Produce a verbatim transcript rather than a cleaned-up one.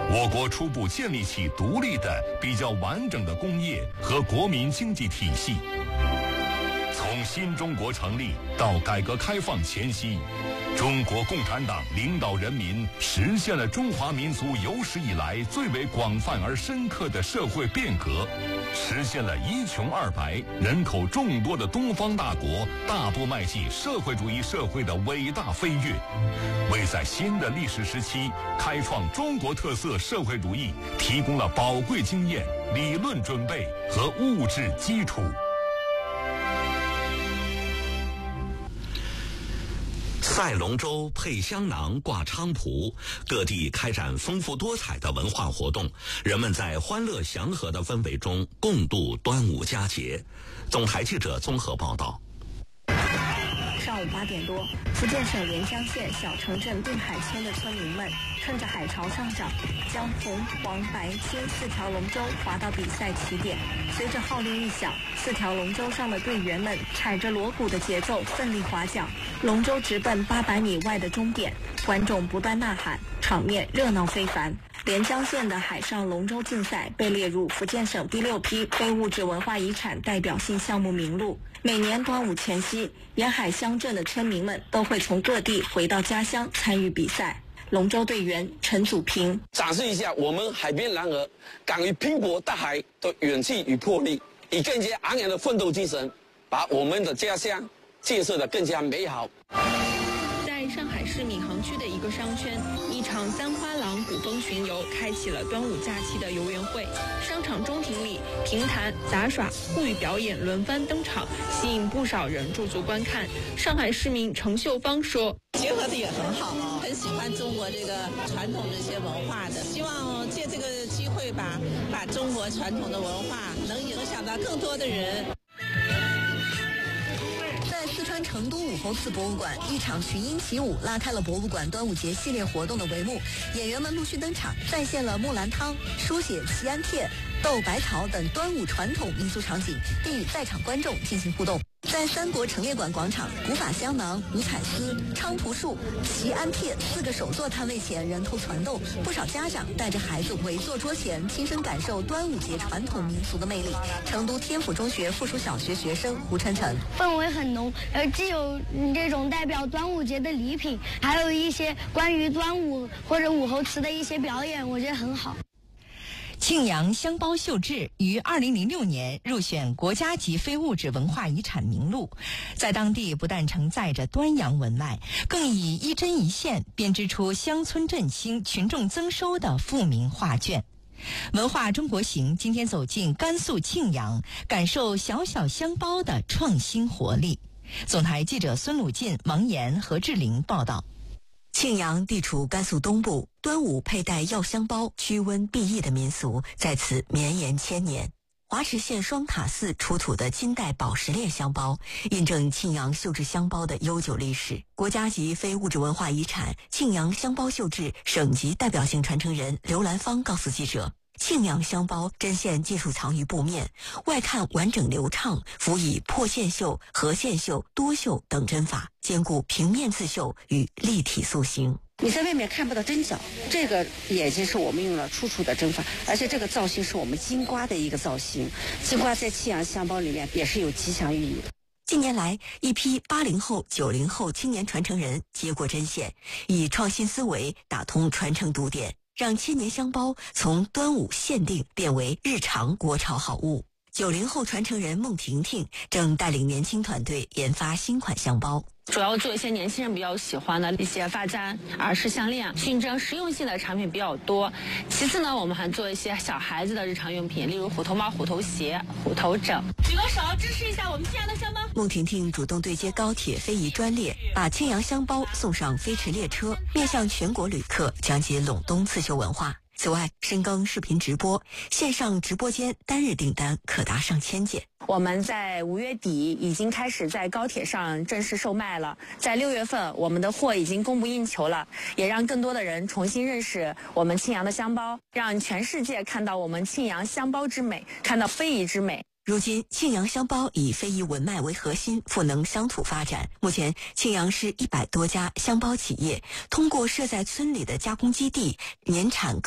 我国初步建立起独立的、比较完整的工业和国民经济体系。从新中国成立到改革开放前夕，中国共产党领导人民实现了中华民族有史以来最为广泛而深刻的社会变革，实现了一穷二白、人口众多的东方大国大步迈进社会主义社会的伟大飞跃，为在新的历史时期开创中国特色社会主义提供了宝贵经验、理论准备和物质基础。 赛龙舟、配香囊、挂菖蒲，各地开展丰富多彩的文化活动，人们在欢乐祥和的氛围中共度端午佳节。总台记者综合报道。 上午八点多，福建省连江县小城镇定海村的村民们趁着海潮上涨，将红、黄、白、青四条龙舟划到比赛起点。随着号令一响，四条龙舟上的队员们踩着锣鼓的节奏奋力划桨，龙舟直奔八百米外的终点，观众不断呐喊，场面热闹非凡。连江县的海上龙舟竞赛被列入福建省第六批非物质文化遗产代表性项目名录。每年端午前夕，沿海乡镇的村民们都会从各地回到家乡参与比赛。龙舟队员陈祖平展示一下我们海边男儿敢于拼搏大海的勇气与魄力，以更加昂扬的奋斗精神，把我们的家乡建设得更加美好。 在上海市闵行区的一个商圈，一场三花廊古风巡游开启了端午假期的游园会。商场中庭里，评弹、杂耍、沪语表演轮番登场，吸引不少人驻足观看。上海市民程秀芳说：“ 结合的也很好啊，很喜欢中国这个传统这些文化的，希望借这个机会吧，把中国传统的文化能影响到更多的人。” 在四川成都武侯祠博物馆，一场群英起舞拉开了博物馆端午节系列活动的帷幕。演员们陆续登场，再现了木兰汤、书写祈安帖、斗百草等端午传统民俗场景，并与在场观众进行互动。在三国陈列馆广场，古法香囊、五彩丝、菖蒲树、祈安帖四个手作摊位前人头攒动，不少家长带着孩子围坐桌前，亲身感受端午节传统民俗的魅力。成都天府中学附属小学学生胡晨晨： 氛围很浓，呃，既有这种代表端午节的礼品，还有一些关于端午或者武侯祠的一些表演，我觉得很好。 庆阳香包绣制于二零零六年入选国家级非物质文化遗产名录，在当地不但承载着端阳文脉，更以一针一线编织出乡村振兴、群众增收的富民画卷。文化中国行今天走进甘肃庆阳，感受小小香包的创新活力。总台记者孙鲁进、王岩、何志玲报道。 庆阳地处甘肃东部，端午佩戴药香包驱瘟避疫的民俗在此绵延千年。华池县双塔寺出土的金代宝石链香包，印证庆阳绣制香包的悠久历史。国家级非物质文化遗产庆阳香包绣制省级代表性传承人刘兰芳告诉记者，庆阳香包针线技术藏于布面，外看完整流畅，辅以破线绣、合线绣、多绣等针法，兼顾平面刺绣与立体塑形。 你在外面看不到针脚，这个眼睛是我们用了出处的针法，而且这个造型是我们金瓜的一个造型。金瓜在庆阳香包里面也是有吉祥寓意的。 近年来，一批八零后、九零后青年传承人接过针线，以创新思维打通传承堵点，让千年香包从端午限定变为日常国潮好物。九零后传承人孟婷婷正带领年轻团队研发新款香包， 主要做一些年轻人比较喜欢的一些发簪、耳饰、项链，熏蒸实用性的产品比较多。其次呢，我们还做一些小孩子的日常用品，例如虎头帽、虎头鞋、虎头枕。举个手支持一下我们庆阳的香包。 孟婷婷主动对接高铁非遗专列，把庆阳香包送上飞驰列车，面向全国旅客讲解陇东刺绣文化。此外，深耕视频直播，线上直播间单日订单可达上千件。 我们在五月底已经开始在高铁上正式售卖了，在六月份我们的货已经供不应求了，也让更多的人重新认识我们庆阳的香包，让全世界看到我们庆阳香包之美，看到非遗之美。 如今，庆阳香包以非遗文脉为核心，赋能乡土发展。目前，庆阳市一百多家香包企业通过设在村里的加工基地，年产